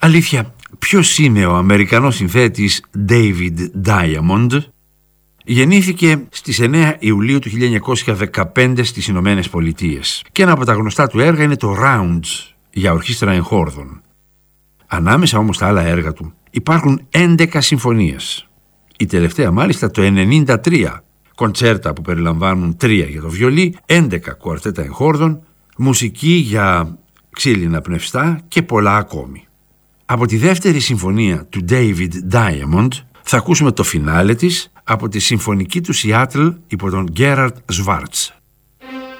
Αλήθεια, ποιος είναι ο Αμερικανός συνθέτης David Diamond? Γεννήθηκε στις 9 Ιουλίου του 1915 στις Ηνωμένες Πολιτείες και ένα από τα γνωστά του έργα είναι το Rounds για ορχήστρα εγχόρδων. Ανάμεσα όμως στα άλλα έργα του υπάρχουν 11 συμφωνίες. Η τελευταία μάλιστα το 1993, κοντσέρτα που περιλαμβάνουν 3 για το βιολί, 11 κουαρτέτα εγχόρδων, μουσική για ξύλινα πνευστά και πολλά ακόμη. Από τη δεύτερη συμφωνία του David Diamond θα ακούσουμε το φινάλε της από τη συμφωνική του Seattle υπό τον Gerhard Schwartz.